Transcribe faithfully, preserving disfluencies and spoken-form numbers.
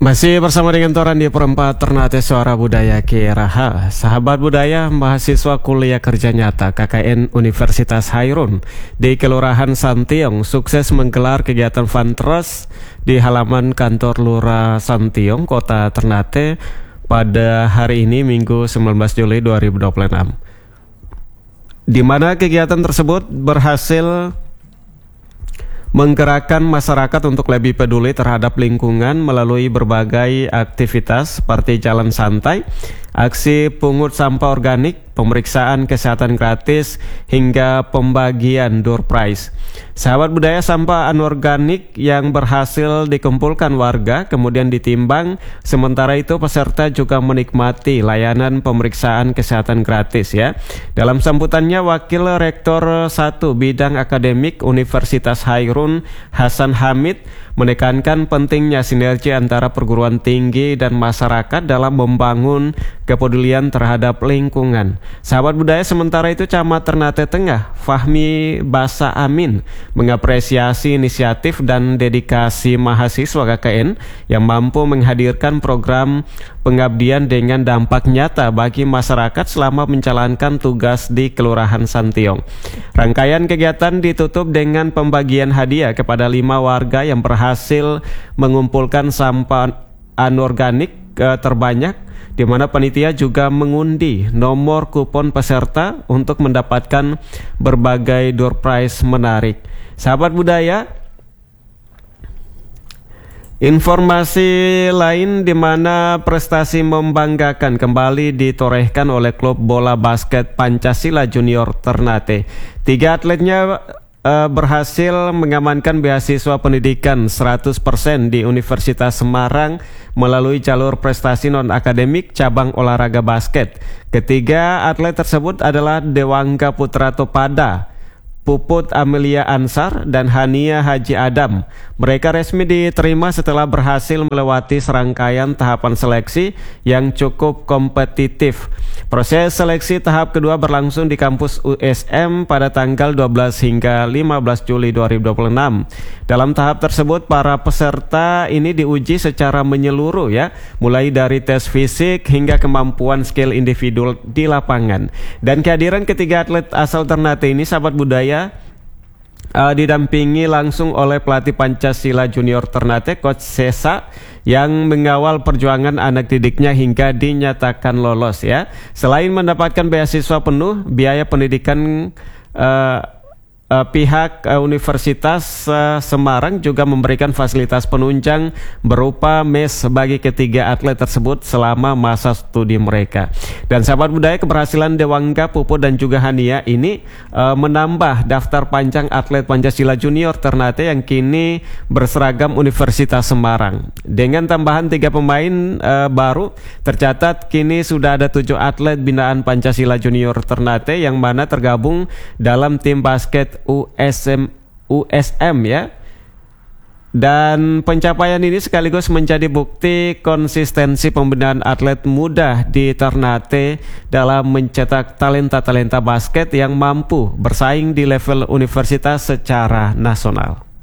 Masih bersama dengan Toran di Perempat Ternate Suara Budaya K R H. Sahabat budaya, mahasiswa kuliah kerja nyata K K N Universitas Hairun di Kelurahan Santiong sukses menggelar kegiatan Funtrust di halaman kantor Lurah Santiong, Kota Ternate pada hari ini Minggu sembilan belas Juli dua ribu dua puluh enam. Di mana kegiatan tersebut berhasil menggerakkan masyarakat untuk lebih peduli terhadap lingkungan melalui berbagai aktivitas seperti jalan santai, aksi pungut sampah organik, pemeriksaan kesehatan gratis, hingga pembagian door prize. Sahabat budaya, sampah anorganik yang berhasil dikumpulkan warga kemudian ditimbang, sementara itu peserta juga menikmati layanan pemeriksaan kesehatan gratis ya. Dalam sambutannya, Wakil Rektor satu Bidang Akademik Universitas Hairun, Hasan Hamid, menekankan pentingnya sinergi antara perguruan tinggi dan masyarakat dalam membangun kepedulian terhadap lingkungan. Sahabat budaya, sementara itu Camat Ternate Tengah, Fahmi Basa Amin, mengapresiasi inisiatif dan dedikasi mahasiswa K K N yang mampu menghadirkan program pengabdian dengan dampak nyata bagi masyarakat selama menjalankan tugas di Kelurahan Santiong. Rangkaian kegiatan ditutup dengan pembagian hadiah kepada lima warga yang berhasil mengumpulkan sampah anorganik eh, terbanyak, di mana panitia juga mengundi nomor kupon peserta untuk mendapatkan berbagai door prize menarik. Sahabat budaya, informasi lain di mana prestasi membanggakan kembali ditorehkan oleh klub bola basket Pancasila Junior Ternate. Tiga atletnya uh, berhasil mengamankan beasiswa pendidikan seratus persen di Universitas Semarang melalui jalur prestasi non-akademik cabang olahraga basket. Ketiga atlet tersebut adalah Dewangga Putra Topada, Puput Amelia Ansar, dan Hania Haji Adam. Mereka resmi diterima setelah berhasil melewati serangkaian tahapan seleksi yang cukup kompetitif. Proses seleksi tahap kedua berlangsung di kampus U S M pada tanggal dua belas hingga lima belas Juli dua ribu dua puluh enam. Dalam tahap tersebut, para peserta ini diuji secara menyeluruh ya, mulai dari tes fisik hingga kemampuan skill individu di lapangan. Dan kehadiran ketiga atlet asal Ternate ini, sahabat budaya, Uh, didampingi langsung oleh pelatih Pancasila Junior Ternate, Coach Sesa, yang mengawal perjuangan anak didiknya hingga dinyatakan lolos ya. Selain mendapatkan beasiswa penuh, biaya pendidikan uh, uh, pihak uh, Universitas uh, Semarang juga memberikan fasilitas penunjang berupa mes bagi ketiga atlet tersebut selama masa studi mereka. Dan sahabat budaya, keberhasilan Dewangga, Puput, dan juga Hania ini uh, menambah daftar panjang atlet Pancasila Junior Ternate yang kini berseragam Universitas Semarang. Dengan tambahan tiga pemain uh, baru, tercatat kini sudah ada tujuh atlet binaan Pancasila Junior Ternate yang mana tergabung dalam tim basket U S M U S M ya. Dan pencapaian ini sekaligus menjadi bukti konsistensi pembinaan atlet muda di Ternate dalam mencetak talenta-talenta basket yang mampu bersaing di level universitas secara nasional.